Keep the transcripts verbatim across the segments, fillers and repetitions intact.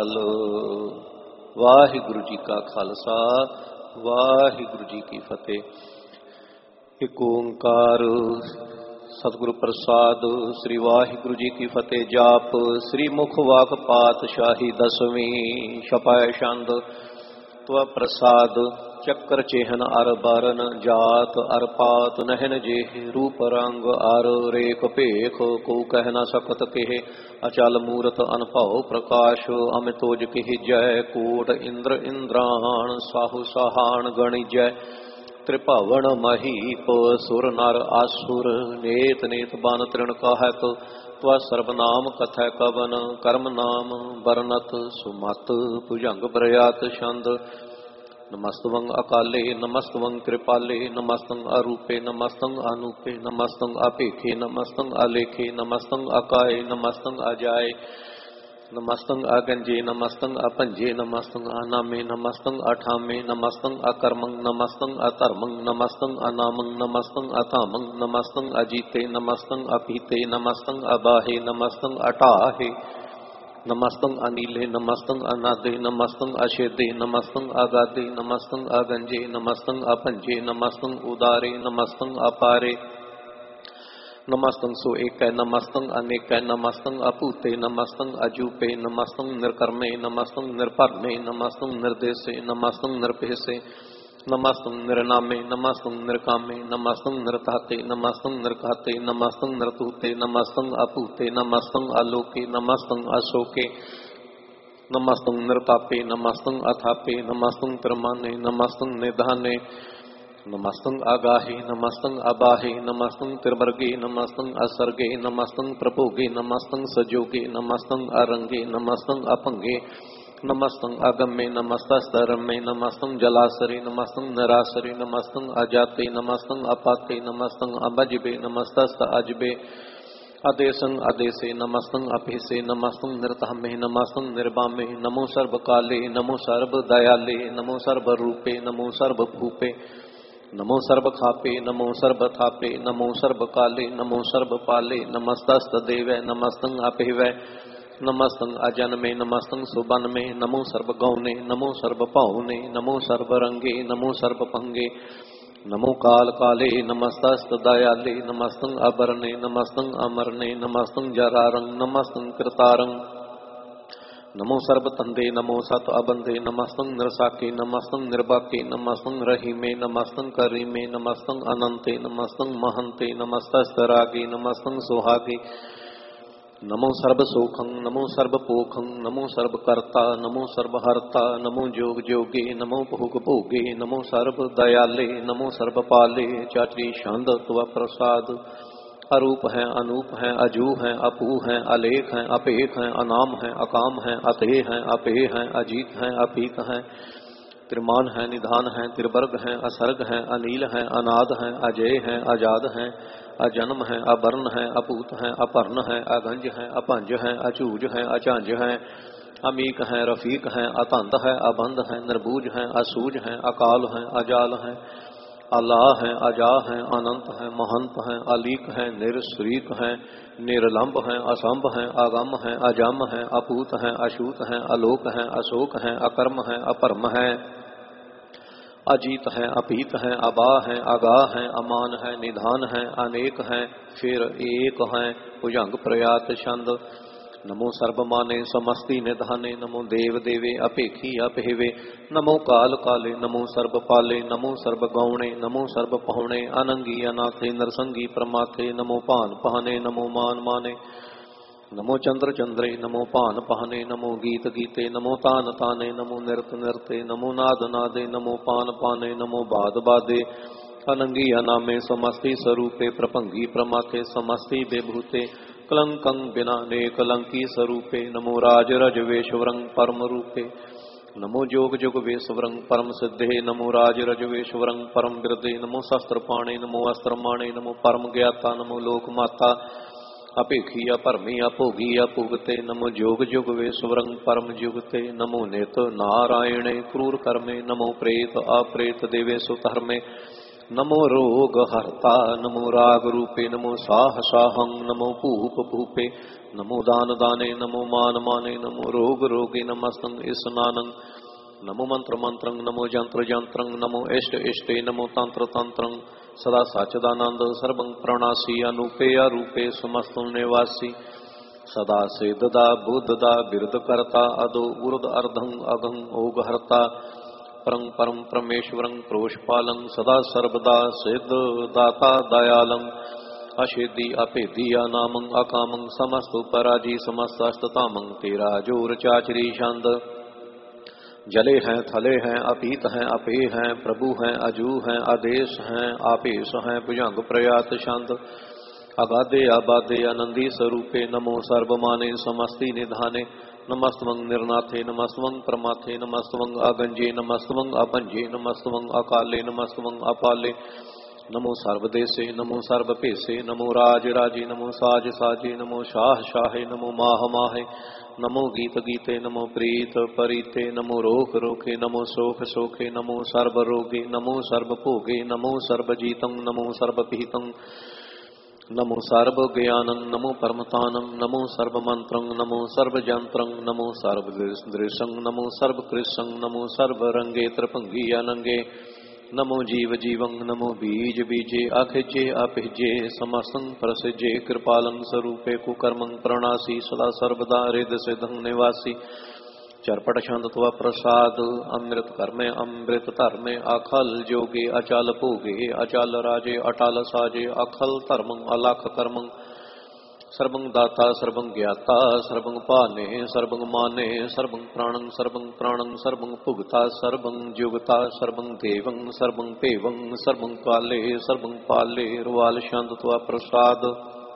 ਵਾਹਿਗੁਰੂ ਜੀ ਕਾ ਖਾਲਸਾ ਵਾਹਿਗੁਰੂ ਜੀ ਕੀ ਫਤਿਹ। ਇੱਕ ਓੰਕਾਰ ਸਤਿਗੁਰੂ ਪ੍ਰਸਾਦ। ਸ੍ਰੀ ਵਾਹਿਗੁਰੂ ਜੀ ਕੀ ਫਤਿਹ। ਜਾਪ ਸ੍ਰੀ ਮੁਖ ਵਾਕ ਪਾਤਸ਼ਾਹੀ ਦਸਵੀਂ ਛਪੈ ਛੰਦ ਤਵ ਪ੍ਰਸਾਦ। ਚੱਕਰ ਚਿਹਨ ਅਰ ਬਰਨ ਜਾਤ ਅਰ ਪਾਤ ਨਹਿਨ ਜੇਹ ਰੂਪ ਰੰਗ ਅਰ ਰੇਖ ਭੇਖ ਕੋ ਕਹਿ ਨ ਸਕਤ ਕਿਹ ਅਚਲ ਮੂਰਤ ਅਨਭਉ ਪ੍ਰਕਾਸ਼ ਅਮਿਤੋਜ ਕਿਹ ਜੈ ਕੋਟ ਇੰਦਰ ਇੰਦਰਾਣ ਸਾਹੂ ਸਾਹਾਣ ਗਣਿਜੈ ਤ੍ਰਿਭਵਨ ਮਹੀਪ ਸੁਰ ਨਰ ਆਸੁਰ ਨੇਤ ਨੇਤ ਬਨ ਤ੍ਰਿਣ ਕਾਹਤ ਤਵ ਸਰਬਨਾਮ ਕਥੈ ਕਵਨ ਕਰਮ ਨਾਮ ਬਰਨਤ ਸੁਮਤ ਭੁਜੰਗ ਬਰਿਆਤ ਛੰਦ। ਨਮਸਤਵੰ ਅਕਾਲੇ ਨਮਸਤਵੰ ਕਿਰਪਾਲੇ ਨਮਸਤੰ ਅਰੂਪੇ ਨਮਸਤੰ ਅਨੂਪੇ ਨਮਸਤੰ ਅਭੇਖੇ ਨਮਸਤੰ ਅਲੇਖੇ ਨਮਸਤੰ ਅਕਾਏ ਨਮਸਤੰ ਅਜਾਏ ਨਮਸਤੰ ਅਗੰਜੇ ਨਮਸਤੰ ਅਪੰਜੇ ਨਮਸਤੰ ਅਨਾਮੇ ਨਮਸਤੰ ਅਠਾਮੇ ਨਮਸਤੰ ਅਕਰਮੰ ਨਮਸਤੰ ਅਧਰਮੰ ਨਮਸਤੰ ਅਨਾਮੰ ਨਮਸਤੰ ਅਥਾਮੰ ਨਮਸਤੰ ਅਜੀਤੇ ਨਮਸਤੰ ਅਪੀਤੇ ਨਮਸਤੰ ਅਬਾਹੇ ਨਮਸਤੰ ਅਟਾਹੇ ਨਮਸਤੰ ਅਨੀਲੇ ਨਮਸਤੰ ਅਨਾਦੇ ਨਮਸਤੰ ਅਛੇਦੇ ਨਮਸਤੰ ਅਗਾਦੇ ਨਮਸਤੰ ਅਗੰਜੇ ਨਮਸਤੰ ਅਪੰਜੇ ਨਮਸਤੰ ਉਦਾਰੇ ਨਮਸਤੰ ਅਪਾਰੇ ਨਮਸਤੰ ਸੋ ਏਕੈ ਨਮਸਤੰ ਅਨੇਕੈ ਨਮਸਤੰ ਅਭੂਤੇ ਨਮਸਤੰ ਅਜੂਪੇ ਨਮਸਤੰ ਨਿਰਕਰਮੇ ਨਮਸਤੰ ਨਿਰਭਰਨੇ ਨਮਸਤੰ ਨਿਰਦੇਸੇ ਨਮਸਤੰ ਨਿਰਭੇਸੇ ਨਮਸਤੰ ਨਿਰਨਾਮੇ ਨਮਸਤੰ ਨਿਰਕਾਮੇ ਨਮਸਤੰ ਨਿਰਤਾਤੇ ਨਮਸਤੰ ਨਿਰਘਾਤੇ ਨਮਸਤੰ ਨਿਰਤੂਤੇ ਨਮਸਤੰ ਅਭੂਤੇ ਨਮਸਤੰ ਆਲੋਕੇ ਨਮਸਤੰ ਅਸ਼ੋਕੇ ਨਮਸਤੰ ਨਿਰਤਾਪੇ ਨਮਸਤੰ ਅਥਾਪੇ ਨਮਸਤੰ ਪ੍ਰਮਾਨੇ ਨਮਸਤੰ ਨਿਧਾਨੇ ਨਮਸਤੰ ਆਗਾਹੇ ਨਮਸਤੰ ਅਬਾਹੇ ਨਮਸਤੰ ਤਿਰਵਰਗੇ ਨਮਸਤੰ ਅਸਰਗੇ ਨਮਸਤੰ ਪ੍ਰਭੋਗੇ ਨਮਸਤੰ ਸਜੋਗੇ ਨਮਸਤੰ ਅਰੰਗੇ ਨਮਸਤੰ ਅਭੰਗੇ ਨਮਸਤੰ ਅਗਮੇ ਨਮਸਤਸਰਮੇ ਨਮਸਤੰ ਜਲਾਸਰੇ ਨਮਸਤੰ ਨਿਰਾਸਰੇ ਨਮਸਤੰ ਅਜਾਤੇ ਨਮਸਤੰ ਅਪਾਤੇ ਨਮਸਤੰ ਅਬਜਬੇ ਨਮਸਤਸਤ ਅਜਬੇ ਅਦੇਸੰ ਅਦੇਸੇ ਨਮਸਤੰ ਅਭੇਸੇ ਨਮਸਤੰ ਨਿਰਤਹਮੇ ਨਮਸਤੰ ਨਿਰਬਾਮੇ ਨਮੋ ਸਰਬ ਕਾਲੇ ਨਮੋ ਸਰਬ ਦਇਆਲੇ ਨਮੋ ਸਰਬ ਰੂਪੇ ਨਮੋ ਸਰਬ ਭੂਪੇ ਨਮੋ ਸਰਬ ਖਾਪੇ ਨਮੋ ਸਰਬ ਥਾਪੇ ਨਮੋ ਸਰਬ ਕਾਲੇ ਨਮੋ ਸਰਬ ਪਾਲੇ ਨਮਸਤਸਤ ਦੇਵੈ ਨਮਸਤੰ ਅਭਿਵੈ ਨਮਸਤੰ ਅਜਨਮੇ ਨਮਸਤੰ ਸੁਬਨਮੇ ਨਮੋ ਸਰਬ ਗੌਨੇ ਨਮੋ ਸਰਬ ਭਾਉਨੇ ਨਮੋ ਸਰਬ ਰੰਗੇ ਨਮੋ ਸਰਬ ਭੰਗੇ ਨਮੋ ਕਾਲ ਕਾਲੇ ਨਮਸਤਸਤ ਦਇਆਲੇ ਨਮਸਤੰ ਅਬਰਨੇ ਨਮਸਤੰ ਅਮਰਨੇ ਨਮਸਤੰ ਜਰਾਰੰ ਨਮਸਤੰ ਕਿਰਤਾਰੰ ਨਮੋ ਸਰਬ ਤੰਦੇ ਨਮੋ ਸਤ ਅਬੰਦੇ ਨਮਸਤੰ ਨਿਰਸਾਕੇ ਨਮਸਤੰ ਨਿਰਬਾਕੇ ਨਮਸਤੰ ਰਹੀਮੇ ਨਮਸਤੰ ਕਰੀਮੇ ਨਮਸਤੰ ਅਨੰਤੇ ਨਮਸਤੰ ਮਹੰਤੇ ਨਮਸਤਸਤ ਰਾਗੇ ਨਮਸਤੰ ਸੁਹਾਗੇ ਨਮੋ ਸਰਬ ਸੋਖੰ ਨਮੋ ਸਰਬ ਪੋਖੰ ਨਮੋ ਸਰਬ ਕਰਤਾ ਨਮੋ ਸਰਬ ਹਰਤਾ ਨਮੋ ਜੋਗ ਜੋਗੇ ਨਮੋ ਭੋਗ ਭੋਗੇ ਨਮੋ ਸਰਬ ਦਇਆਲੇ ਨਮੋ ਸਰਬ ਪਾਲੇ। ਚਾਚਰੀ ਛੰਦ ਤਵ ਪ੍ਰਸਾਦ। ਅਰੂਪ ਹੈ ਅਨੂਪ ਹੈ ਅਜੂ ਹੈ ਅਪੂ ਹੈ ਅਲੇਖ ਹੈ ਅਭੇਖ ਹੈ ਅਨਾਮ ਹੈ ਅਕਾਮ ਹੈ ਅਤੇ ਹੈ ਅਪੇ ਹੈ ਅਜੀਤ ਹੈ ਅਪੀਤ ਹੈ त्रिमान है निधान है त्रिवर्ग है असर्ग है अनील है अनाद है अजय है आजाद है अजन्म है अबर्ण है अपूत है अपर्ण है अगंज है अपंज है अचूज है अचांज है अमीक है रफीक है अतंत है अबंध है निर्बूज है असूज है अकाल है अजाल है अल्लाह है अजा है अनंत है महंत है अलीक है निरश्रीक है निरलंब है असंभ है अगम है अजम है अपूत है अछूत है अलोक है अशोक है अकर्म है अपरम है अजीत है अपीत है अबा है अगा है अमान है निधान है अनेक है फिर एक है भुजंग प्रयात छंद। नमो सर्वमाने समस्ति निधाने नमो देव देवे अपेखी अपेवे नमो काल काले नमो सर्व पाले नमो सर्व गौणे नमो सर्व पहुणे अनंगी अनाथे नरसंगी प्रमाथे नमो पान पहने नमो मान माने नमो चंद्र चंद्रे नमो पान पहने नमो गीत गीते नमो तान ताने नमो नृत नृते नमो नाद नादे नमो पान पाने नमो बाद बादे अनंगी अनामे समस्ति स्वरूपे प्रपंगी प्रमाथे समस्ति बेभूते कलंकं बिना ने कलंकी स्वरूपे नमो राज रज वेशवरंग परम रूपे नमो जोग जुग वेशवरंग परम सिद्धे नमो राज रज वेशवरंग परम बिरदे नमो शस्त्र पाणे नमो अस्त्र माणे नमो परम ज्ञाता नमो लोक माता अपेखी अपरमी अभोगी अभुगते नमो जोग जुग वेशवरंग परम जुगते नमो नित नारायणे क्रूर कर्मे नमो प्रेत अप्रेत देवे सुधर्मे नमो रोग हरता नमो राग रूपे नमो साह साहं नमो भूप भूपे नमो दान दाने नमो मान माने नमो रोग रोगे नमस्तं ईसनानं नमो मंत्र मंत्रं नमो जंत्र जंत्रं नमो इष्ट इष्टे नमो तंत्र तंत्रं सदा सच्चिदानंद सर्वं प्रणासी अनूपे अरूपे समस्तं निवासी सदा सिद्धदा बुद्धदा बिरद करता अदो उर्द अर्धं अघं ओग हरता परं परम परमेश्वरं प्रोषपालं सदा सर्वदा सिद्ध दाता दयालं अशेदी अपेदी अनामं अकामं समस्त पराजी समस्त अष्टतामं तेरा जोर चाचरी छंद जले हैं थले हैं अपीत हैं अपे हैं प्रभु हैं अजू हैं आदेश हैं आपेश हैं भुजंग प्रयात छंद अगाधे आबादे आनंदी स्वरूपे नमो सर्वमाने समस्ति निधाने नमस्तवं निर्नाथे नमस्तवं प्रमाथे नमस्तवं आगंजे नमस्तवं अपंजे नमस्तवं अकाले नमस्तवं अपाले नमो सर्वदेशे नमो सर्वपेशे नमो राज राजे नमो साज साजे नमो शाह शाहे नमो माह माहे नमो गीत गीते नमो प्रीत परीते नमो रोख रोखे नमो सोख सोखे नमो सर्व रोगे नमो सर्व भोगे नमो सर्वजीतं नमो सर्वपीतं नमो सर्व ज्ञानं नमो परमतानं नमो सर्वमंत्रं नमो सर्वजंत्रं नमो सर्वदृशं नमो सर्वकृशं नमो सर्वरंगे त्रिभंगी अनंगे नमो जीव जीवं नमो बीज बीजे अखिजे अपिजे समस्तं प्रसिजे कृपालं स्वरूपे कुकर्मं प्रणासी सदा सर्वदा हृद सिद्धं निवासी चरपट छंद त्वा प्रसाद अमृत कर्मे अमृत धर्मे अखल जोगे अचल भोगे अचल राजे अटल साजे अखल धर्मं अलख कर्मं सर्वं दाता सर्वं ज्ञाता सर्वं पाने सर्वं माने सर्वं प्राणं सर्वं प्राणं सर्वं भुगता सर्वं जुगता सर्वं देवं सर्वं पेवं सर्वं काले सर्वं पाले रुवाल छंद त्वा प्रसाद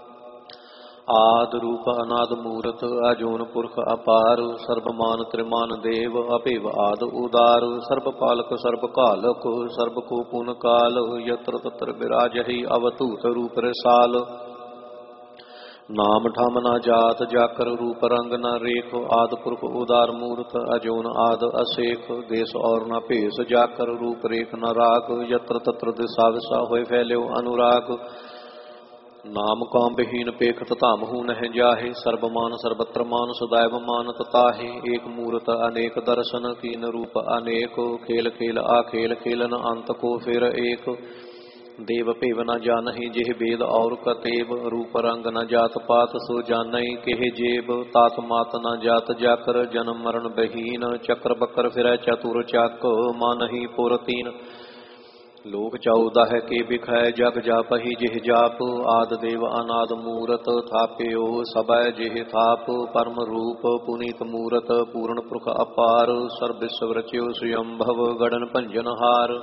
आद रूप अनाद मूरत अजून पुरख अपार सर्वमान त्रिमान देव अपेव आद उदार सर्व पालक सर्व कालक सर्व को पुन काल यत्र तत्र विराजहि अवतूत रूप रसाल नाम ठम न जात जाकर रूप रंग न रेख आद पुरख उदार मूर्त अजून आद असेख देश और न भेष जाकर रूप रेख न राग यत्र तत्र दिशा विशा होय फैल्यो अनुराग नाम काम विहीन पेखत धामहु नह जाहे सर्वमान सर्वत्र मान सदैव मानत ताहे एक मूरत अनेक दर्शन कीन रूप अनेक खेल खेल आखेल खेलन अंत को फिर एक देव पेव न जानहि जेह वेद और कतेव रूप रंग न जात पात सो जानहि केह जेब तात मात न जात जाकर जन्म मरण बहीन चक्र बकर फिर चतुर चाक मानहि पुरतीन लोक चौदह के बिखय जग जापहि जिह जाप आद देव अनाद मूरत थाप्यो सबय जिह थाप परम रूप पुनीत मूरत पूर्ण पुरख अपार सर्विश्व रच्यो स्वयंभव गणन भंजन हार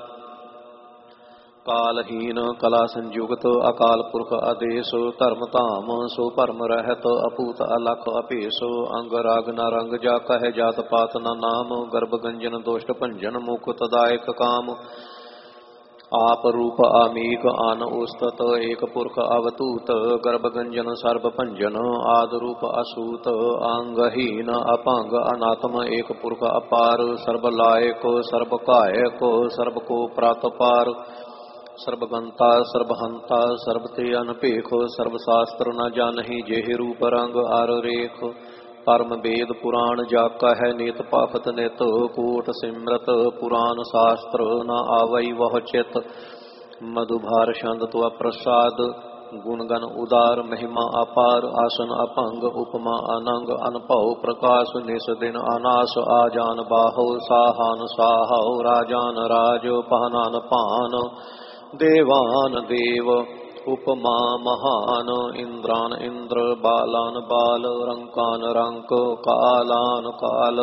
कालहीन कला संयुगत अकाल पुरख आदेश धर्म धाम सो परम रहत अपूत अलख अपेश अंग राग न रंग जा कह जात पात न नाम गर्भ गंजन दोष्ट भंजन मुकुत दायक काम आप रूप आमीक आन उस्तत एक पुरख अवतूत गर्भगंजन सर्व भंजन आद रूप असूत अंगहीन अपांग अनात्म एक पुरख अपार सर्व लायक सर्व कायक सर्व को प्रातपार सर्वगंता सर्वहंता सर्वते अनपेख सर्वशास्त्र न जानहि जेहि रूप रंग आर रेख परम वेद पुराण जाका है नेत पाफत नित कोट सिमरत पुराण शास्त्र न आवई वह चित मधुभार छंद त्वा प्रसाद गुणगन उदार महिमा अपार आसन अपंग उपमा अनंग अनपौ प्रकाश निस दिन अनास आजान बाहो साहान साहो राजान राज पहनान पान देवान देव उपमा महान इंद्रान इंद्र बालान बाल रंकान रंक कालान काल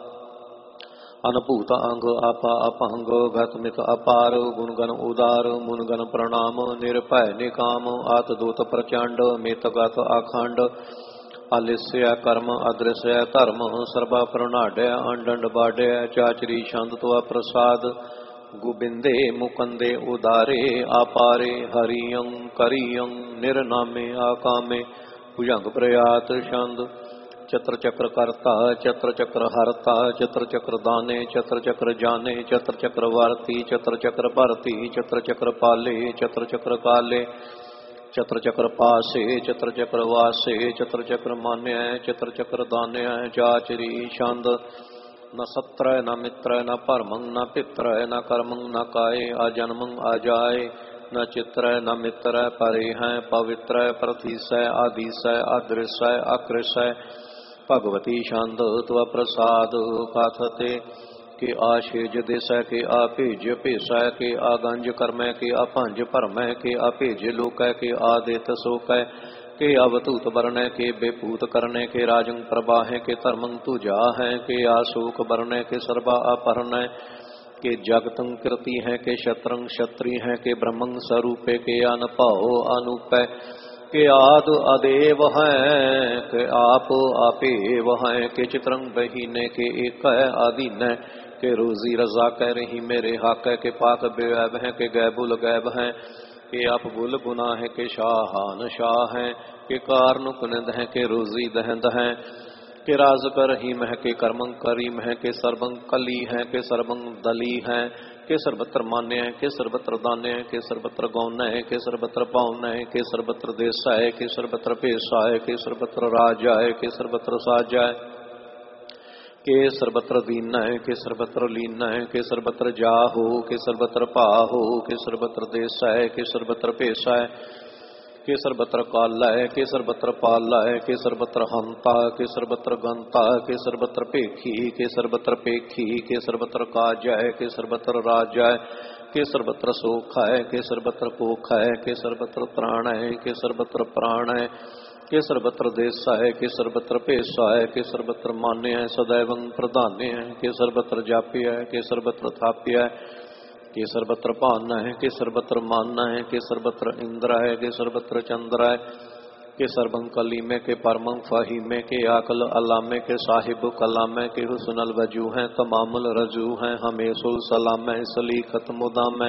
अनभूत अंग आपा अपंग घतमित अपार गुणगन उदार मुनगन प्रणाम निर्भय निकाम आतदूत प्रचंड मितगत अखंड आलिस्य कर्म अदृश्य धर्म सर्वा प्रणाड्य अंडंड बाड्य चाचरी छंद त्वा प्रसाद गोबिंदे मुकंदे उदारे आपारे हरियं करियं निर्नामे आकामे भुजंग प्रयात छंद चत्र चक्र कर्ता चत्र चक्र हरता चत्र चक्र दाने चत्र चक्र जाने चत्र चक्र वारती चत्र चक्र भरती चत्र चक्र पाले चत्र चक्र काले चत्र चक्र पासे चत्र चक्र वासे चत्र चक्र मान्य चत्र चक्र दान्य चाचरी छंद न सत्र न मित्र न परमं न पित्र न कर्मं न काय अजन्मं अजाय न चित्र न मित्र परे हैं पवित्र प्रथिसय आदिसय अदृश्य अकृषय भगवती छंद त्व प्रसाद कथते के आशेज दिशय के अपेज पेशय के आगंज कर्मय के अपंज परमय के अपेज लोकय के आदित सोकय के अवतूत वर्णय के बेपूत करने के राजंग प्रवाह के धर्मं तुजा है के आशोक वर्णय के सर्वा अपहरणय के जगतं कृति है के शत्रंग क्षत्रि है के ब्रह्मं स्वरूपे के अनपाओ अनुपय के आद अदेव है के आप आपेव है के चित्रंग बहीने के एक आदीन के रोजी रजा कह रही मेरे हक के पाक बेवैब है के गैबुल गैब है के आप बुल गुना है के शाहान शाह है के कारण कुनिंद है के रोजी दहंद है के राज कर ही मह के कर्मं करीम है के सर्वं कली है के सर्वं दली है के सर्वत्र मान्य है के सर्वत्र दान्य है के सर्वत्र गौन है के सर्वत्र पावन है के सर्वत्र देश है के सर्वत्र पेशा है के सर्वत्र राजा है के सर्वत्र साजा है के सर्वत्र दीन है के सर्वत्र लीन है के सर्वत्र जाहो के सर्वत्र पाहो के सर्वत्र देश है के सर्वत्र पेशा है के सर्वत्र काला है के सर्वत्र पाला है के सर्वत्र हंता के सर्वत्र गंता के सर्वत्र पेखी के सर्वत्र पेखी के सर्वत्र काज है के सर्वत्र राजा है के सर्वत्र सोख है के सर्वत्र पोख है के सर्वत्र त्राण है के सर्वत्र प्राण है के सर्वत्र देश है के सर्वत्र पेशा है के सर्वत्र मान्य है सदैवं प्रधान्य है के सर्वत्र जाप्य है के सर्वत्र थाप्य है के सर्वत्र पाना है के सर्वत्र मानना है के सर्वत्र इंद्र है के सर्वत्र चंद्र है के सर्वं कलीमे के परमं फहीमे के आकल अलामे के साहिब कलामे के हुस्नल वजू हैं तमामुल रजू हैं हमेशुल सलामे सलीखत मुदामे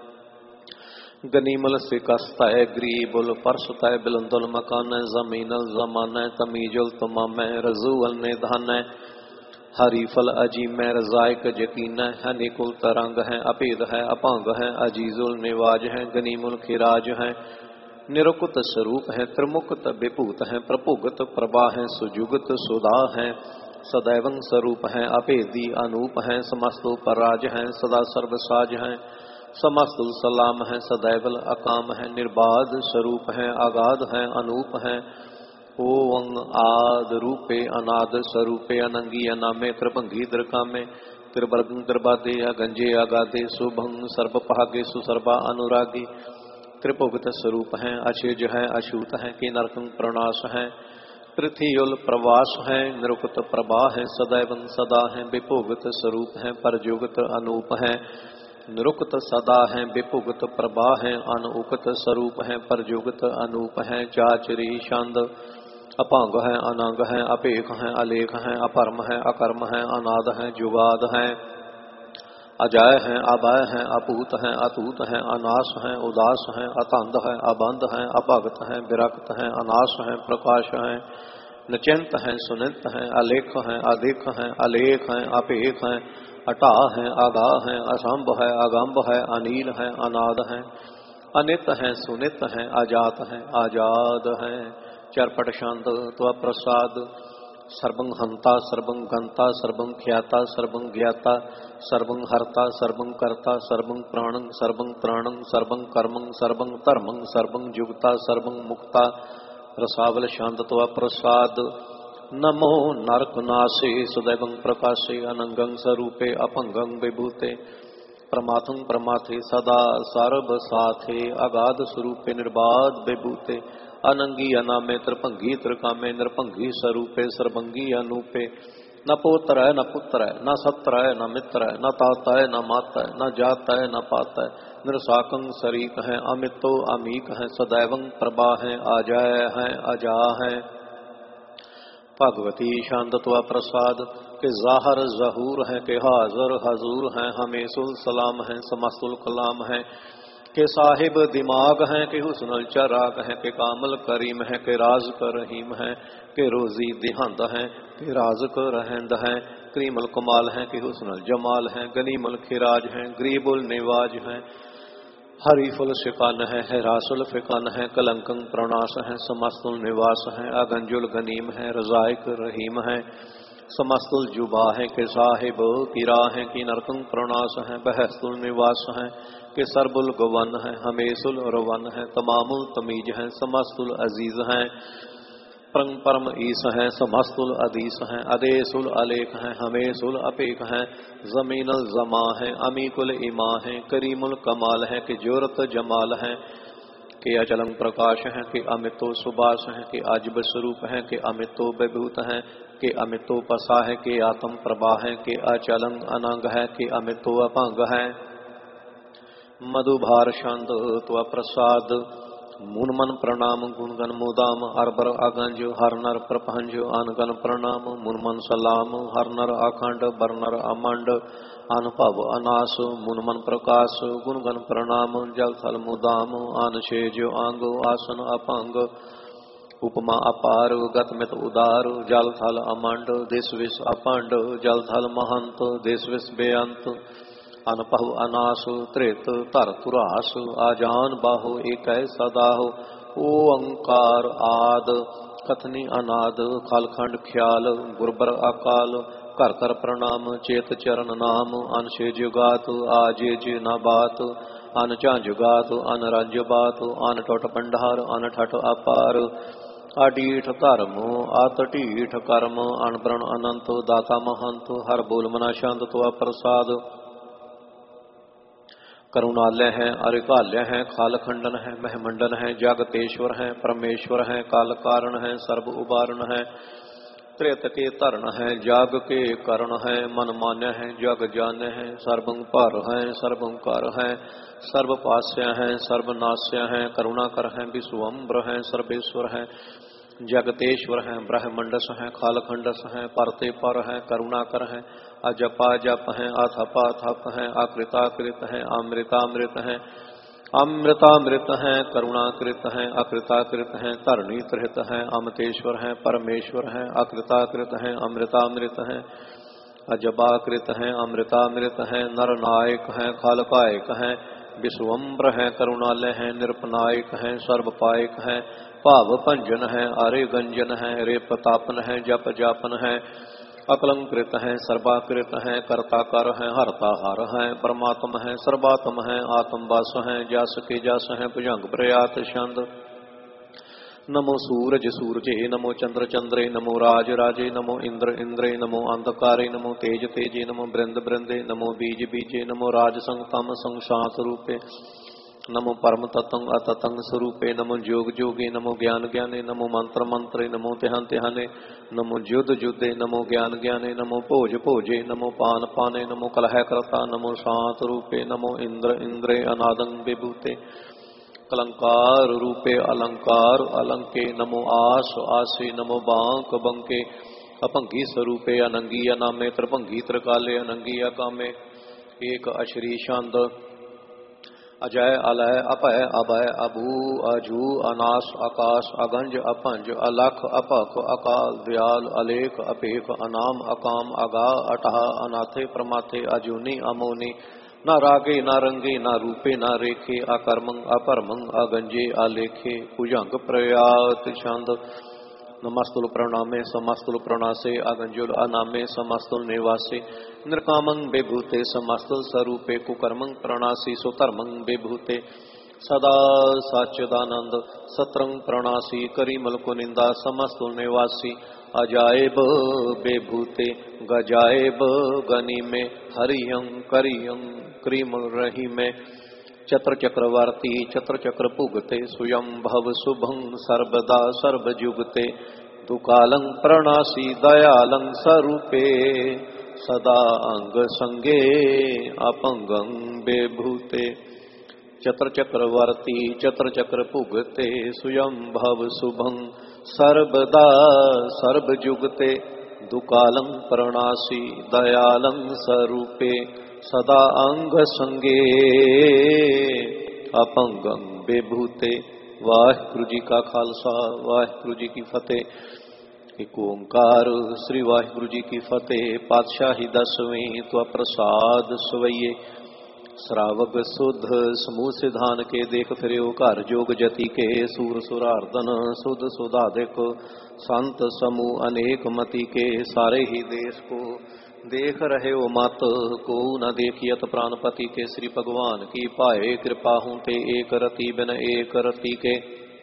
गनीमल से कस्ता है ग्रीबुल परसता है बिलंदुल मकान जमीनल जमान तमीजुल तमाम रजूअल निधान हरीफल अजीम रजायक यकीन है निकुल तरंग है अपेद है अपांग है अजीजुल निवाज है गनीमुल खिराज है निरुकुत स्वरूप है त्रिमुक्त विभूत है प्रपुगत प्रभा है सुजुगत सुधा है सदैवं स्वरूप है अपेदी अनूप है समस्तु पराज है सदा सर्वसाज है समस्तुल सलाम है सदैवल अकाम है निर्बाध स्वरूप है आगाध है अनूप है ओं आद रूपे अनाद स्वरूपे अनंगी अनामे त्रिभंगी द्रकामे त्रिवर्गं त्रिबादे अगंजे अगाधे शुभंग सर्वभागे सुसर्वा अनुरागी त्रिभुगत स्वरूप है अशेज है अछूत है कि नरकं प्रणाश है पृथ्वीयुल प्रवास है निरुक्त प्रभा है सदैवं सदा है विभुगत स्वरूप है परजुगत अनूप है निरुक्त सदा है विभुगत प्रभा है अनुगत स्वरूप है परजुगत अनूप है चाचरी छंद अपांग है अनंग है अपेख है अलेख है अपरम है अकर्म है अनाद है जुगाद है अजय है अभय है अपूत है अतूत है अनाश है उदास है अतंध है अबंध है अभगत है विरक्त है अनाश है प्रकाश है निचिंत है सुनित है अलेख है अधिक है अलेख है अपेख है अटा है आगा है असंभ है अगंभ है अनील है अनाद है अनित है सुनित है अजात है आजाद है चरपट शांत त्व प्रसाद सर्वं हंता सर्वं गंता सर्वं ख्याता सर्वं ज्ञाता सर्वं हरता सर्वं कर्ता सर्वं प्राणं सर्वं त्राणं सर्वं कर्मं सर्वं धर्मं सर्वं जुगता सर्वं मुक्ता रसावल शांत त्व प्रसाद नमो नरकनाशे सदैवं प्रकाशे अनंगं स्वरूपे अपंगं विभूते प्रमाथं प्रमाथे सदा सर्व साथे अगाध स्वरूपे निर्बाध विभूते अनंगी अनामे त्रिभंगी त्रिकामे नृभंगी स्वरूपे सर्वंगी अनूपे न पोत्र है न पुत्र है न सत्र है न मित्र है न ताता है न माता है न जाता है न पाता है निरसाकं शरीक है अमितो अमीक है सदैवं प्रभा है अजय है अजा है भगवती शांतत्व प्रसाद के जाहर जहूर है के हाजर हजूर है हमेशुल सलाम है समस्तुल कलाम है के साहिब दिमाग है के हुस्नुल चराग है के कामल करीम है के राज कर रहीम है कि रोजी दिहंद है कि राज़क रहंद है, करीमल कमाल है कि हुस्नल जमाल है, गनीमल खिराज है, गरीबुल निवाज है, हरीफुल शिकान है, हैरासुल फिकान है, कलंकं प्रणास है, समस्तुल निवास है, अगंजुल गनीम है, रजाइक रहीम है, समस्तुल जुबा है कि साहिब किरा है कि नरकं प्रणास है, बहस्तुल निवास है कि सरबुल गवन है, हमेसुल रवन है, तमामुल तमीज है, समस्तुल अजीज है, परम परम ईस है, समस्तुल अदीस है, अदेसुल अलेख है, हमेसुल अपेख है, जमीनुल जमा है, अमीकुल इमा है, करीमुल कमाल है कि जोरत जमाल है, कि अचलंग प्रकाश है कि अमितो सुबास है, कि अजब स्वरूप है कि अमितो विभूत है, कि अमितो पसा है कि आत्म प्रभा है, कि अचलंग अनंग है कि अमितो अपंग है, मधुभार शांत त्व प्रसाद मुनमन प्रणाम गुणगन मुदाम अरबर अगंज हर नर प्रपंज अनगन प्रणाम मुनमन सलाम हर नर अखंड बरनर अमंड अनुभव अनास मुनमन प्रकाश गुणगन प्रणाम जल थल मुदाम अनशेज अंग आसन अपंग उपमा अपार गतमित उदार जल थल अमंड देश विष अपंड जल थल महंत देश विष बेअंत अनपह अनास त्रेत तर तुरास आजान बाहो एक सदाहो ओंकार आद कथनी अनाद खालखंड ख्याल गुरबर अकाल कर कर प्रणाम चेत चरण नाम अनशे जुगात आजे जे न बात अन जुगात अन रंज बात अन टोट पंडार अन ठट अपार अडीठ धर्म आतटीठ कर्म अनब्रण अनंत दाता महंत हर बोल मना शांत तो प्रसाद करुणालय है अरिकालय है खालखंडन है महमंडन है जागतेश्वर है परमेश्वर है काल कारण है सर्व उबारण है त्रेत के तरण है जाग के करण है मन मान्य है जग जान्य है सर्वं पर है सर्वं कर है सर्वपास्य है सर्वनाश्य है करुणाकर है विश्वम्र है सर्वेश्वर है जगतेश्वर है ब्रह्मंडस है खालखंडस है परते पर है करुणाकर है अजपा जप है अथपा थप है अकृताकृत है अमृतामृत है अमृतामृत है करुणाकृत है अकृताकृत है तरणीतृत है अमतेश्वर है परमेश्वर है अकृताकृत है अमृतामृत है अजबाकृत है अमृतामृत है नरनायक है खालकायक है विश्वम्र है करुणालय है निरपनायक है सर्वपायक है भाव भंजन है आरे गंजन है रे प्रतापन है जप जापन है अकलंकृत है सर्वाकृत है कर्ताकर है हरता हर है परमात्म है सर्वात्म है आत्मवास है जास के जास है भुजंग प्रयात छंद नमो सूरज सूरजे नमो चंद्र चंद्रे नमो राज राजे नमो इंद्र इंद्रे नमो अंधकारे नमो तेज तेजे नमो बृंद बृंदे नमो बीज बीजे नमो राज संग तम संग शांत रूपे नमो परम तत्ंग अततंग स्वरूपे नमो जोग जोगे नमो ज्ञान ज्ञाने नमो मंत्र मंत्रे नमो तिहान तिहाने नमो युद्ध युद्धे नमो ज्ञान ज्ञाने नमो भोज भोजे नमो पान पाने नमो कलह करता नमो शांत रूपे नमो इंद्र इंद्रे अनादंग विभूते कलंकार रूपे अलंकार अलंके नमो आस आसे नमो बांक बंके अपंगी स्वरूपे अनंगी अनामे त्रिभंगी त्रिकाले अनंगी अकामे एक अश्री शांत अजय अलय अपय अभय अभू अजू अनास आकाश अगंज अपंज अलख अपख अकाल दयाल अलेख अपेख अनाम अकाम अगा अटह अनाथे प्रमाथे अजूनी अमोनी न रागे न रंगे न रूपे न रेखे अकर्मंग अपरमंग अगंजे आलेखे भुजंग प्रयात छंद नमस्तुल प्रणामे समस्तुल प्रणासे अगंजुल अनामे समस्तुल निवासे निर्कामं बेभूते समस्तुल स्वरूपे कुकर्मं प्रणासी सुधर्मं बेभूते सदा सच्चिदानंद सत्रंग प्रणासी करीमल कुनिंदा समस्तुल निवासी अजायब बेभूते गजायब गनी में हरियं करियं क्रीमल रही में चत्र चक्रवर्ती चत्र चक्र पुगते स्वयं भव शुभं सर्वदा सर्वजुगते दुकालं प्रणासी दयालं स्वरूपे सदा अंग संगे अपंगं बेभूते चत्र चक्रवर्ती चत्र चक्र पुगते स्वयं भव शुभं सर्वदा सर्वजुगते दुकालं प्रणासी दयालं स्वरूपे सदा अंग संगे अपंगं बेभूते। वाहिगुरु जी का खालसा वाहिगुरु जी की फतेह। ਇੱਕ ਓੰਕਾਰ ਸ੍ਰੀ ਵਾਹਿਗੁਰੂ ਜੀ ਕੀ ਫਤਿਹ। ਪਾਤਸ਼ਾਹੀ ਦਸਵੀਂ ਤੁਆ ਪ੍ਰਸਾਦ ਸਵਈਏ। ਸਰਾਵਗ ਸੁਧ ਸਮੂਹ ਸਿਧਾਨ ਕੇ ਦੇਖ ਫਿਰਿਓ ਘਰ ਜੋਗ ਜਤੀ ਕੇ ਸੂਰ ਸੁਰਾਰਦਨ ਸੁਧ ਸੁਧਾਦਿਕ ਸੰਤ ਸਮੂਹ ਅਨੇਕ ਮਤੀ ਕੇ ਸਾਰੇ ਹੀ ਦੇਸ਼ ਕੋ ਦੇਖ ਰਹੇ ਹੋ ਮਤ ਕੋ ਨ ਦੇਖियत प्राणपति के श्री भगवान की पाए कृपा हूँ ते एक रति बिन एक रति के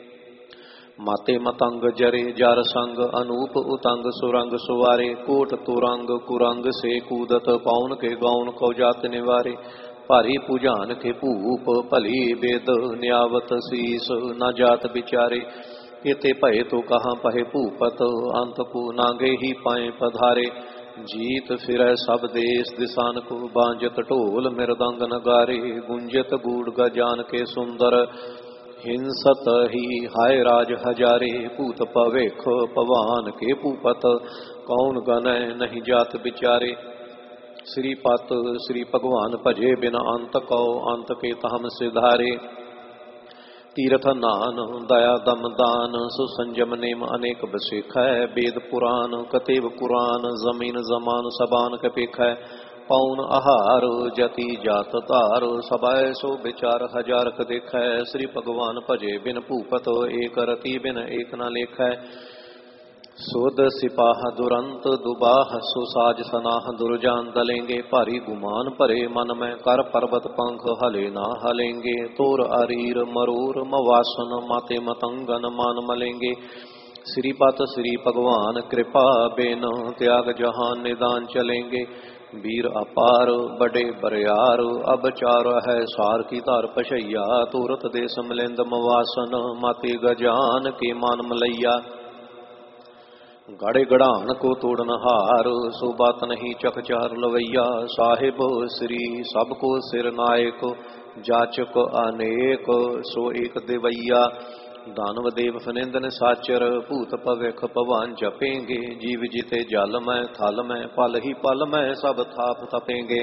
माते मतंग जरे जर संग अनूप उतंग सुरंग सुवारे कोट तुरंग कुरंग से कूदत पाउन के गौन को जात निवारे भारी पूजान के भूप भली बेद न्यावत शीस न जात बिचारे केते भय तो कहाँ पहे भूपत अंत को नागे ही पाए पधारे जीत फिर सब देश दिसान को बांजत ढोल मृदंग नगारे गुंजत गूढ़ गजान के सुंदर हिंसत ही हाय राज हजारे भूत पवेख पवान के भूपत कौन गन नहीं जात बिचारे श्रीपत श्री भगवान भजे बिना अंत कौ अंत के तहम सिधारे तीर्थ नान दया दम दान सुसंजम नेम अनेक बसेख है वेद पुराण कतेव कुरान जमीन जमान सबान कपेख है पौन आहार जति जात तार सबाय सो विचार हजार क देख है श्री भगवान भजे बिन भूपत एक रति बिन एक न लेख है सोद सिपाह दुरंत दुबाह सुसाज सनाह दुर्जान दलेंगे भारी गुमान भरे मन में कर पर्वत पंख हले ना हलेंगे तोर अरीर मरूर मवासन माते मतंगन मान मलेंगे श्रीपत श्री भगवान कृपा बेन त्याग जहान निदान चलेंगे वीर अपार बड़े बरियार अब चार है सार की तार पशैया तुरत देश मिलिंद मवासन माते गजान के मान मलैया गाड़े गढ़ान को तोड़न हार सो बात नहीं चकचार लवैया साहिब श्री सबको सिर नायक जाचक अनेक सो एक देवैया दानव देव फनिंदन साचर भूत पविख पवान जपेंगे जीव जीते जल में थल में पल ही पल में सब थाप तपेंगे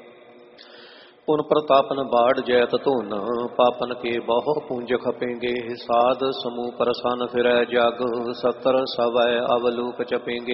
पुन प्रतापन बाढ़ जैत धुन पापन के बहु पूंज खपेंगे साध समूह प्रसन फिर जग सतर सवय अवलोक चपेंगे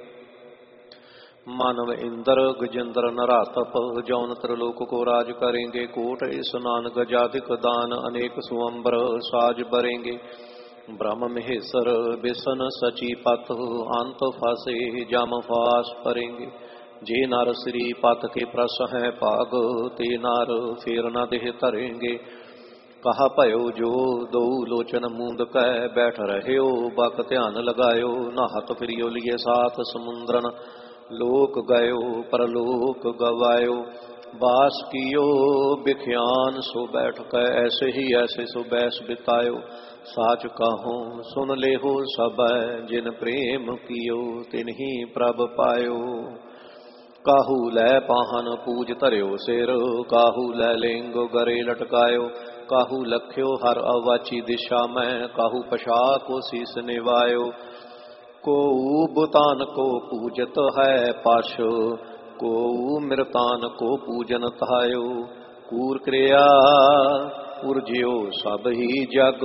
मानव इंद्र गजेंद्र नरातप जौन त्रिलोक को राज करेंगे कोट स्नान गजाधिक दान अनेक सुअंबर साज बरेंगे ब्रह्म महेश्वर बिसन सचीपत अंत फासे जाम फास परेंगे जे नर श्री पत के प्रस है पाग ते नर फेर न देह धरेंगे कहा भयो जो दो लोचन मूंद कह बैठ रहे हो बक ध्यान लगायो नहत फिरियो लिए साथ समुद्रन लोक गयो परलोक गवायो बास कियो बिख्यान सो बैठ कह ऐसे ही ऐसे सो बैस बितायो साच कहो सुन ले हो सब जिन प्रेम कियो तिन ही प्रभ पायो काहू लै पाहन पूज धरियो सिर काहू लै लिंग गरे लटकायो काहू लख्यो हर अवाची दिशा में काहू पशा को शीस निवायो को बुतान को पूजत है पाश को मृतान को पूजन थायो कूर क्रिया उर्जियो सब ही जग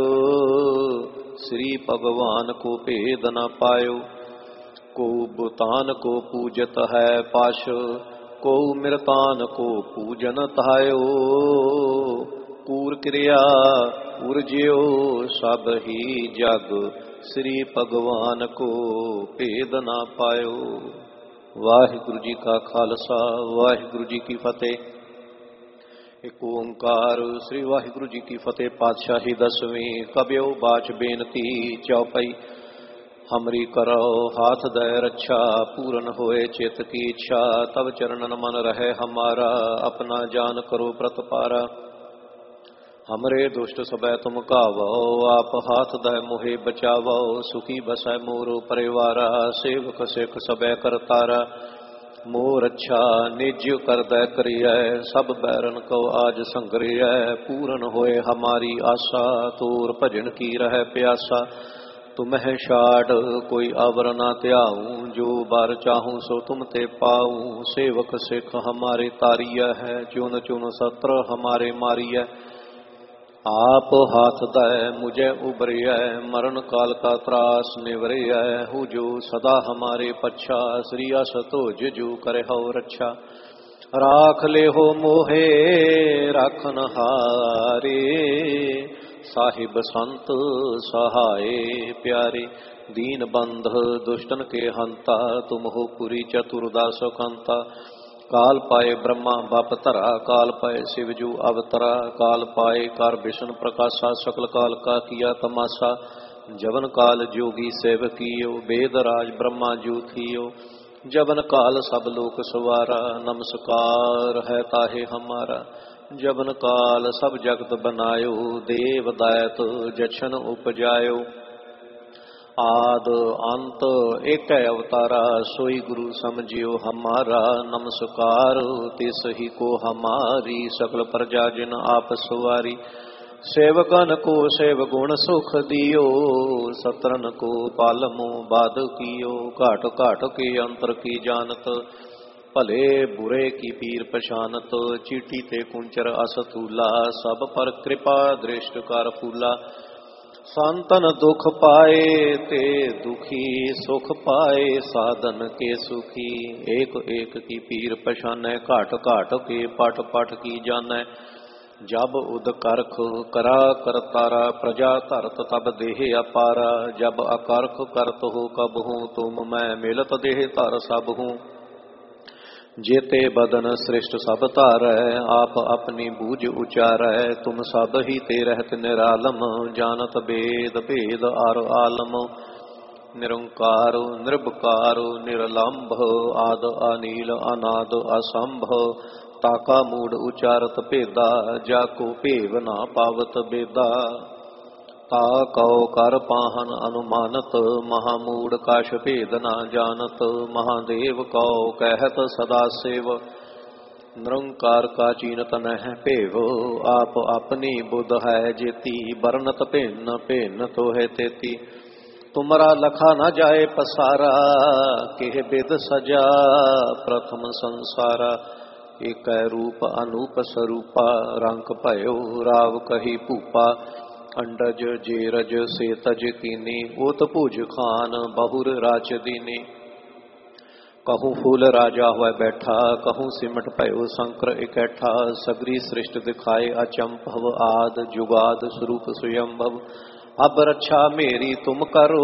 श्री भगवान को भेद न पायो को बुतान को पूजत है पाश को मृतान को पूजन थायो कूर क्रिया उर्जियो सब ही जग श्री भगवान को भेद ना पायो। वाहिगुरु जी का खालसा वाहिगुरु जी की फतेह। एक ओंकार श्री वाहिगुरु जी की फतेह। पातशाही दसवीं कब्यो बाच बेनती चौपाई हमरी करो हाथ दय रक्षा पूर्ण होए चित की इच्छा तब चरणन मन रहे हमारा अपना जान करो प्रतपारा हमरे दुष्ट सबै तुम कावो आप हाथ दय मोहे बचावो सुखी बसै मोरो परिवारा सेवक सिख सबै करतारा मोर अच्छा निज कर दय करिय सब बैरन को आज संगरिय पूर्ण होए हमारी आशा तोर भजन की रह प्यासा तुम्हें छाड़ कोई अवर ना त्याऊं जो बार चाहूं सो तुम ते पाऊं सेवक सिख हमारे तारिय है चुन चुन सत्र हमारे मारिय आप हाथ दय मुझे उबरिय, मरण काल का त्रास निवरिय। हु जो सदा हमारे पच्छा, श्री अस तोज जो करे हो रक्षा। राख ले हो मोहे राखन हारे, साहिब संत सहाय प्यारे। दीन बंध दुष्टन के हंता, तुम हो पुरी चतुर्दास कंता। काल पाए ब्रह्मा बाप धरा, काल पाए शिवजू अवतरा। काल पाए कार विष्णु प्रकाशा, सकल काल का किया तमाशा। जवन काल जोगी सेव कियो, वेद राज ब्रह्मा जू थियो। जवन काल सब लोक सवारा, नमस्कार है ताहे हमारा। जवन काल सब जगत बनायो, देव दैत जछन उपजायो। आद अंत एक अवतारा, सोई गुरु समझियो हमारा। नमस्कार तिस ही को हमारी, सकल प्रजा जिन आप सवारी। सेवकन को सेव गुण सुख दियो, सत्रन को पालमो बाध कियो। घाट घाट के अंतर की जानत, भले बुरे की पीर पछानत। चीटी ते कुंचर असतूला, सब पर कृपा दृष्ट कर फूला। संतन दुख पाए ते दुखी, सुख पाए साधन के सुखी। एक एक की पीर पछानै, घाट घाट के पट पट की जानै। जब उद करख करा करतारा, प्रजा धरत तब देह अपारा। जब अकरख करत हो कब हूँ, तुम मैं मिलत देह धर सब हूँ। जेते बदन श्रेष्ठ सब तारै, आप अपनी बूझ उचारै। तुम सब ही ते रहत निरालम, जानत वेद भेद अर आलम। निरंकार निर्भकार निरलंभ, आद अनील अनाद असंभ। ताका मूड उचारत भेदा, जाको भेव ना पावत बेदा। ता कौ कर पाहन अनुमानत, महामूड काश भेद ना जानत। महादेव कौ कहत सदा सेव, निरंकार का चीनत नह भेव। आप अपनी बुध है जेती, बरनत भिन्न भिन्न तो है तेती। तुमरा लखा न जाए पसारा, केह बिद सजा प्रथम संसारा। एक रूप अनूप स्वरूपा, रंग भयो राव कही भूपा। अंडज जेरज से तज कीनी, ओत भुज खान बहुर राज दीनी। कहूँ फूल राजा हुआ बैठा, कहूँ सिमट पयो शंकर इकट्ठा। सगरी सृष्ट दिखाए अचंभव, आद जुगाद स्वरूप स्वयंभव। अब रक्षा मेरी तुम करो,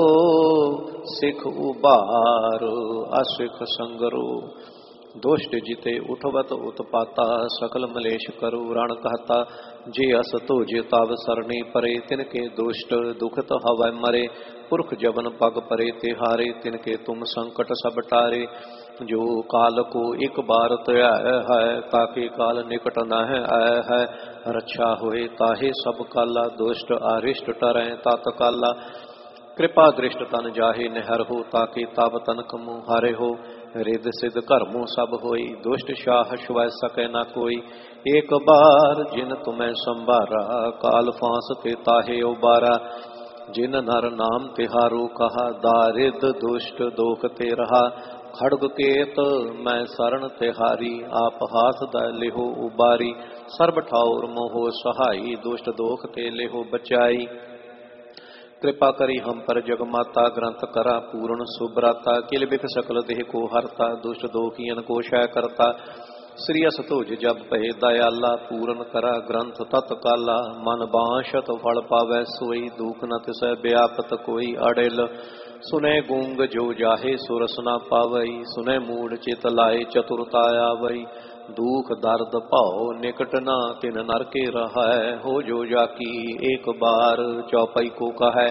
सिख उबार असिख संगरो। दुष्ट जिते उठवत उत्पाता, सकल मलेश करो रण कहता। जे अस तो जे ताव सरणी परे, तिनके दुष्ट दुखत हवै मरे। पुरख जबन पग परे तिहारे, तिनके तुम संकट सब टारे। जो काल को एक बार त्याय है, ताके काल निकट न आय है। रक्षा होए ताहे सब काला, दुष्ट अरिष्ट टरै तात काला। कृपा दृष्ट तन जाहे निहर हो, ताके तब तन कमु हारे हो। रिद सिद्ध कर्मों सब होई, दुष्ट शाह छुए सके न कोई। एक बार जिन तुम्हें संभारा, काल फांस ते ताहे उबारा। जिन नर नाम तिहारो कहा, दारिद दुष्ट दोख ते रहा। खड़ग केत मैं शरण तिहारी, आप हाथ द लेहो उबारी। सर्ब ठाउर मोहो सहाई, दुष्ट दोख ते लेहो बचाई। कृपा करी हम पर जगमाता, ग्रंथ करा पूर्ण सुब्राता। किल बिख सकल देह को हरता, दुष्ट दोखियन को क्षय करता। श्री अस तुझ जब पहे दयाला, पूर्ण करा ग्रंथ तत्काला। मन बांशत फल पावै सोई, दुख न तिसै व्यापत कोई अड़ेल। सुने गूंग जो जाहे सुरस न पावई, सुने मूड चित लाए चतुरता आवई। दुख दर्द भाव निकट ना, तिन नर के रहै। हो जो जाकी एक बार, चौपाई को कहै।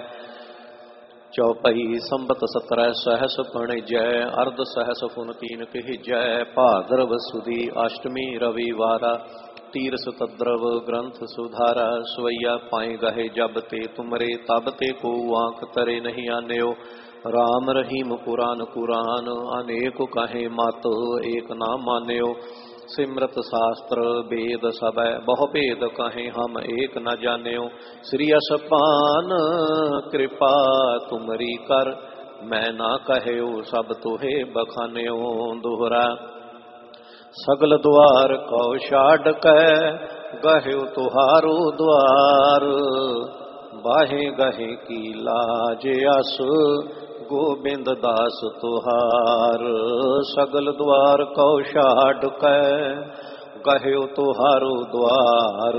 चौपाई संबत सत्रह सहस पण जय, अर्ध सहस फुन तीन कह जय। भाद्रव सुदी अष्टमी रविवारा, तीरस तद्रव ग्रंथ सुधारा। सवैया पाए गहे जब ते तुमरे, तब ते को आंख तरे नहीं आन्यो। राम रहीम पुराण कुरान, अनेक कहे मत एक ना मान्यो। सिमरत शास्त्र वेद सबै, बहु भेद कहे हम एक न जान्यो। श्री असपान कृपा तुमरी कर, मैं ना कहयो सब तोहे बखान्यो। दोहरा सगल द्वार कौ छाड़ कै, गह्यो तुहारो द्वार। बाहे गहे की लाज अस गोबिंद दास तुहार। सगल द्वार कौ छाड़ कै गह्यो तुहारो द्वार।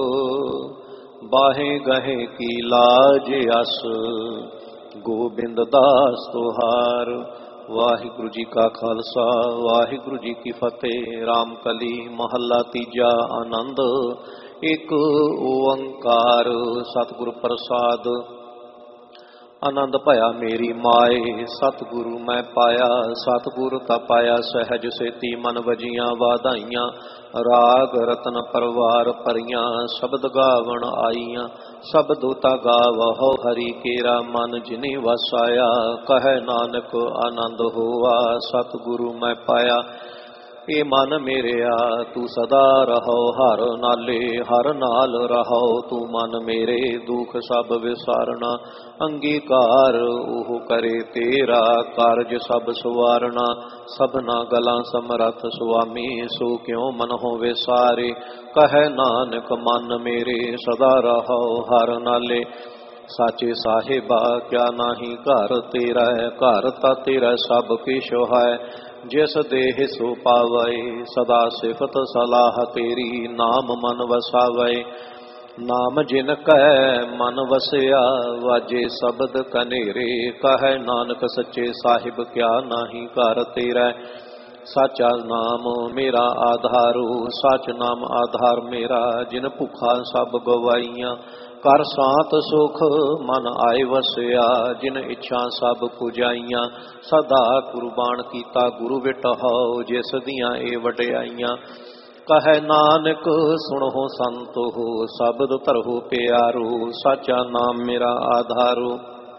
बाहे गहे की लाज अस गोबिंद दास तुहार। वाहिगुरु जी का खालसा वाहिगुरु जी की फतेह। राम कली महला तीजा। आनंद एक ओंकार सतगुरु प्रसाद। आनंद भया मेरी माए सतगुरु मैं पाया। सतगुरु ता पाया सहज सेती मन वजियां वाधाइयां। राग रतन परवार परियां शब्द गावण आईयां। शब्द ता गावहो हरि केरा मन जिनि वसाया। कह नानक आनंद होआ सतगुरु मैं पाया। ए मन मेरेया तू सदा रहो हर नाले। हर नाल रहो तू मन मेरे दुख सब विसारना। अंगीकार ओह करे तेरा कारज सब सवारना। सबना गलां समरथ सुआमी सो क्यों मन हो विसारे। कह नानक मन मेरे सदा रहो हर नाले। साचे साहिबा क्या नाही घर तेरा। घर ता तेरा सब किश है। जिस देह सो पावै सदा सिफत सलाह तेरी। नाम मन वसावै नाम जिन कै मन वसया। वाजे शब्द कनेरे कह नानक सच्चे साहिब क्या नाही घर तेरा। साचा नाम मेरा आधारो सच नाम आधार मेरा। जिन भुखा सब गवाइयां कर सात सुख मन आए वसया। जिन इच्छा सब पुजाइयां सदा कुर्बान कीता गुरु विटहो। जिस दियां ए वडियाइयां कह नानक सुनहो संत हो। शब्द धरहो प्यारो साचा नाम मेरा आधारो।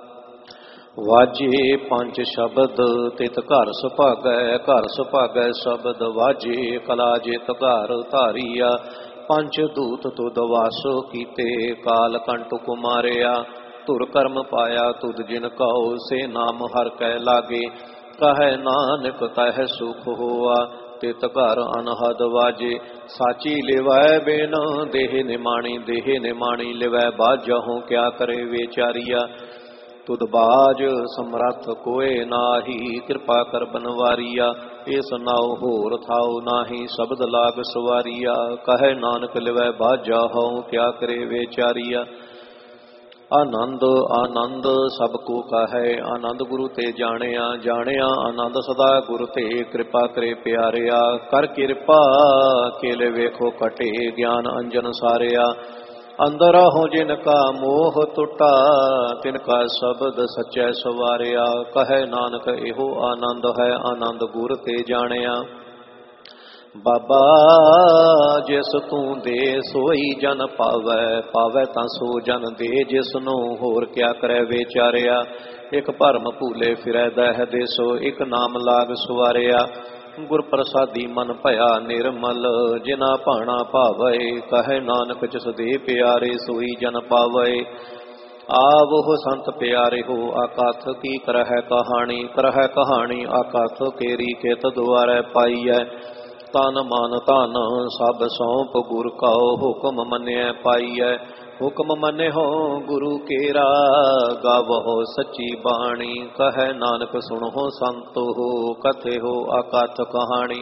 वाजे पंच शब्द तित घर सुभागै। घर सुभागै शब्द वाजे कला जित घर धारिया। पंच दूत तुद वासो कीते काल कंट कुमारिया। तुर कर्म पाया तुद जिन कहो से नाम हर कै लागे। कह नानक तह सुख होआ तित घर अनहद वाजे। साची लिवै बिन देह निमाणी देह निमाणी लिवै बाजहूँ क्या करे विचारिया। तुद बाज समरथ कोय नाही कृपा कर बनवारिया। इस नाउ होर थाउ नाही शब्द लाग सवारिया। कह नानक लिवै बाजा हूँ क्या करे विचारिया। आनंद आनंद सबको कहे आनंद गुरु ते जानिया। जानिया आनंद सदा गुरु ते कृपा करे प्यारिया। कर कृपा केले वेखो कटे ज्ञान अंजन सारिया। अंदर हो जिनका मोह टुटा तिनका शब्द सच्चै सवारिया। कहे नानक एहो आनंद है आनंद गुर ते जानिया। बाबा जिस तू दे सोई जन पावै। पावै तां सो जन दे जिसनों होर क्या करे विचारिया। एक भरम भूले फिरै दह देसो एक नाम लाग सवारिया। गुर प्रसादी मन भया निर्मल जिना भाना भावै। कहे नानक जिस दे प्यारे सोई जन पावै। आवो संत प्यारे हो आकाथ की करह कहानी। करह कहानी आकाथ केरी कित द्वारै पाईऐ। तन मन धन सब सौंप गुर कहो हुक्म मन्य पाईऐ। हुक्म मने हो गुरु केरा गावहो सच्ची बाणी। कह नानक सुनहो संत हो कथे हो अकथ कहानी।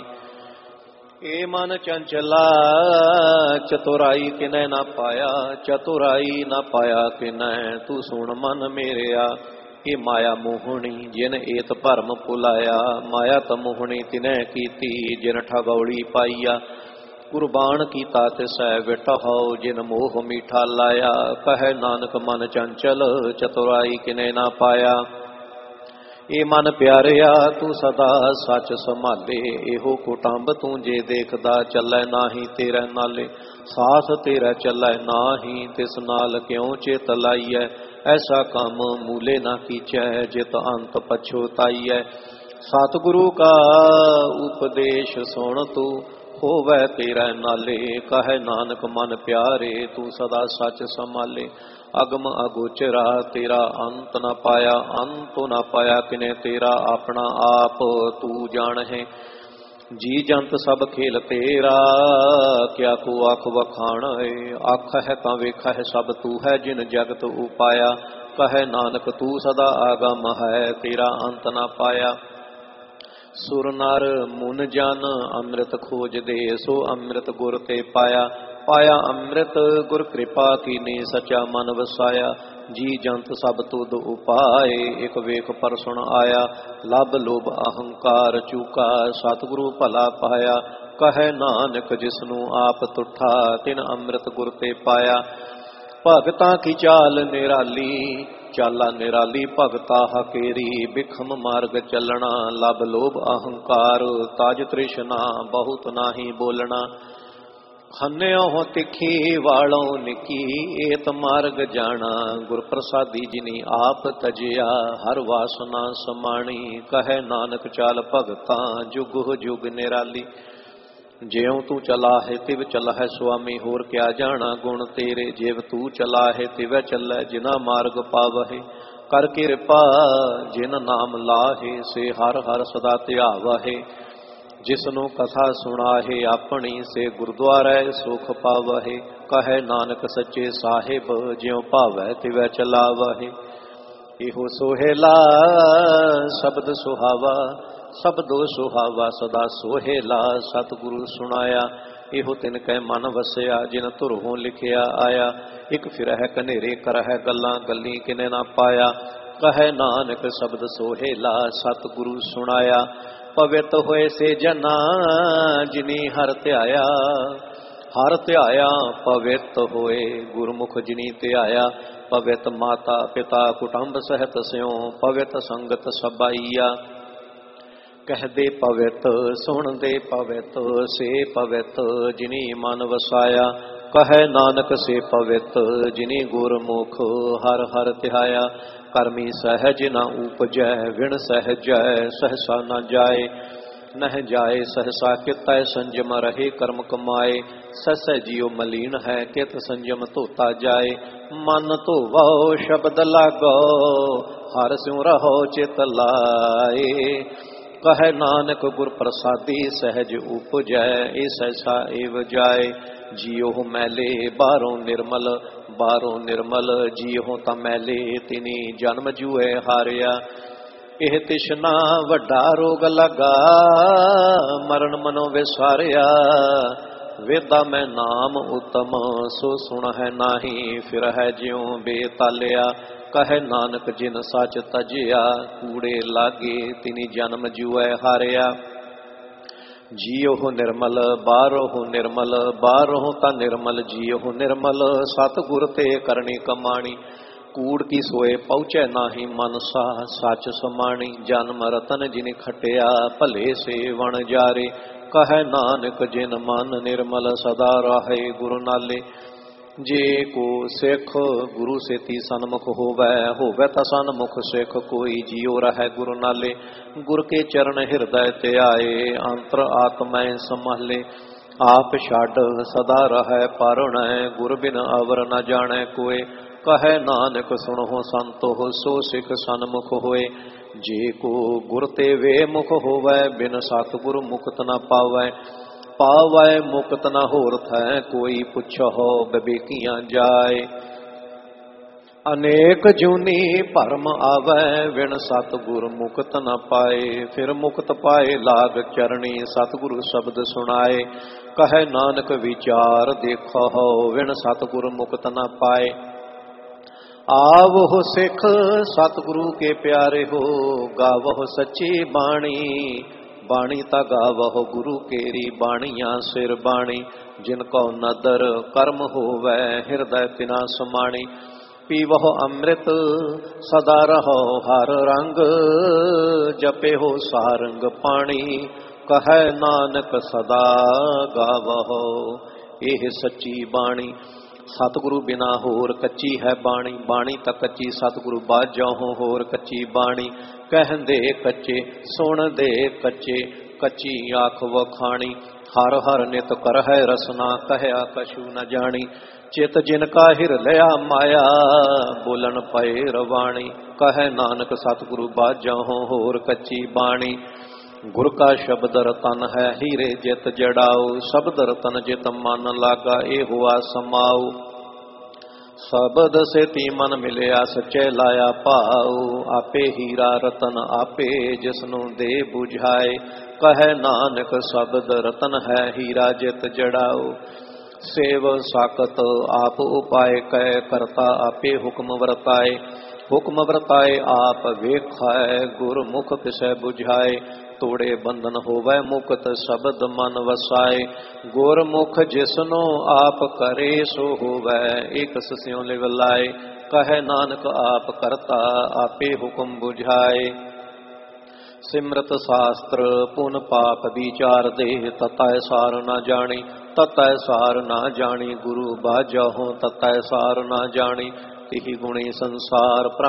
ए मन चंचला चतुराई किनै न पाया। चतुराई न पाया किनै तू सुन मन मेरेया। ए माया मोहनी जिन एत भरम पुलाया। माया त मोहनी तिनै कीती जिन ठगौड़ी पाईया। कुर्बान कीता तिसै विटहो जिन मोह मीठा लाया। कह नानक मन चंचल चतुराई किने ना पाया। ए मन प्यारिया तू सदा सच संभाले। एहो कुटुंब तू जे देखदा चलै नाही तेरे नाले। साथ तेरा चलै नाही तिस नाल क्यों चित लाइऐ। ऐसा काम मूले ना कीचै जित अंत पछोताइऐ। सतगुरु का उपदेश सुन तू होवै तेरा नाले। कह नानक मन प्यारे तू सदा सच संभाले। अगम अगोचरा तेरा अंत न पाया। अंत न पाया किने तेरा अपना आप तू जान है। जी जंत सब खेल तेरा, क्या को आख वखाण है। आख है ता वेख है सब तू है, जिन जगत उपाया। कहे नानक तू सदा आगम है, तेरा अंत न पाया। सुर नर मुन जन अमृत खोज दे, सो अमृत गुर ते पाया। पाया अमृत गुर कृपा कीनी, सचा मन वसाया। जी जंत सब तुद उपाय, एक वेख पर सुन आया। लब लोभ अहंकार चूका, सतगुरु भला पाया। कहे नानक जिसनु आप तुठा, तिन अमृत गुर ते पाया। भगतां की चाल निराली, चाला निराली भगता हकेरी। बिखम मार्ग चलना, लब लोभ अहंकार। ताज तृष्णा बहुत नाही बोलना। खन्यो तिखी वालों निकी, एत मार्ग जाना। गुर प्रसादी जिनी आप तजिया, हर वासना समाणी। कहे नानक चाल भगतां, जुग जुग निराली। ज्यों तू चला है तिव चला है स्वामी, होर क्या जाना गुण तेरे। जेव तू चला है तिव चलै, जिना मार्ग पावहे। कर कृपा जिन नाम लाहे, से हर हर सदा ध्यावहे। जिसनु कथा सुनाहे अपनी, से गुरुद्वारै सुख पावहे। कहे नानक सच्चे साहिब, ज्यों भावै तिवै चलावहे। इहो सोहेला शब्द सुहावा, शब्दो सुहावा सदा सोहेला। सतगुरु सुनाया, इहो तिन कै मन वसया, जिन धुरहों लिखिया आया। एक फिरह कनेरे करह गल्लां, गल्ली किने ना पाया। कहे नानक शब्द सोहेला, सतगुरु सुनाया। पवित होए से जना, जिनी हर ध्याया। हर ध्याया पवित होए, गुरमुख जिनी ध्याया। पवित माता पिता कुटुंब सहित स्यों, पवित संगत सबाइया। कह दे पवित सुन दे पवित, से पवित जिनी मन वसाया। कहे नानक से पवित, जिनी गुरमुख हर हर ध्याया। कर्मी सहज न उपजै, विण सहजै सहसा न जाए। नह जाए सहसा कितै, संयम रहे कर्म कमाए। ससै जियो मलीन है, कित संयम धोता जाए। मन धोवो शब्द लागो, हर स्यों रहो चित लाए। कहे नानक गुर प्रसादी, सहज उपजै ए सहसा एव जाए। जियो मैले बारों निर्मल, बारों निर्मल जियो ता मैले। तिनी जन्म जुए हारिया, एह तिशना वड्डा रोग लगा। मरण मनो विसारिया, वेदा मैं नाम उत्तम, सो सुन है नाही। फिर है ज्यों बेतालिया। कहे नानक जिन सच तजिया, कूड़े लागे तिनी जन्म जुए हारिया। जियो हो निर्मल, बारो हो निर्मल, बारो ता निर्मल। जियो हो निर्मल, सतगुर ते करनी कमाणी। कूड़ की सोए पहुँचे नाही मनसा, सच समाणी। जन्म रतन जिन खटिया, भले से वण जारे। कहे नानक जिन मन निर्मल, सदा रहे गुरु नाले। जे को सिख गुरु सेती सन्मुख होवै, होवै ता सन्मुख सिख कोई। जियो रहे गुरु नाले, गुर के चरण हृदय ते आए। अंतर आत्मै संभाले, आप छाड़ सदा रहे पारुणै। गुर बिन अवर न जाने कोय। कहे नानक सुनो संतो, सो सिख सन्मुख होए। जे को गुर ते वे मुख होवै, बिन सतगुर मुक्त न पावै। पावै मुक्त न होर थै, कोई पुछो विवेकियां जाए। अनेक जूनी भरम आवै, बिन सतगुर मुक्त न पाए। फिर मुक्त पाए लाग चरणी, सतगुरु शब्द सुनाए। कहे नानक विचार देखो, बिन सतगुर मुक्त न पाए। आवो सिख सतगुरु के प्यारे हो, गावो सच्ची बाणी। बाणी ता गावो गुरु केरी, बाणियां सिर बाणी। जिनको नदर कर्म होवै, हृदय तिना समाणी। पीवो अमृत सदा रहो हर रंग, जपे हो सारंग पाणी। कहे नानक सदा गावो, एह सच्ची बाणी। सतगुरु बिना होर कच्ची है बाणी। बाणी ता कच्ची, सतगुरु बाजो होर कच्ची बाणी। कहंदे कच्चे सुन दे कच्चे, कच्ची आख वखाणी। हर हर नित कर है रसना, कहया कछु न जानी। चित जिनका हिर लिया माया, बोलन पए रवाणी। कहे नानक सतगुरु बाजो होर कच्ची बाणी। गुर का शब्द रतन है हीरे जित जड़ाओ शब्द रतन जित मन लागा ए हुआ समाओ शब्द से ती मन मिलया सच्चे लाया पाओ आपे हीरा रतन आपे जिसनु दे बुझाए कहे नानक शब्द रतन है हीरा जित जड़ाओ सेव साकत आप उपाय कह करता आपे हुक्म वर्ताए हुक्म वर्ताए आप वेखाए गुरमुख किसै बुझाए तोड़े बंधन होवै मुक्त शब्द मन वसाए गुरमुख जिसनो आप करे सो होवै एक स्यों लिवलाए कहे नानक आप करता आपे हुक्म बुझाए सिमरत शास्त्र पुन पाप विचार दे ततै सार न जानी ततै सार न जानी गुरु बाजा हो ततै सार न जानी तिहि गुणी संसार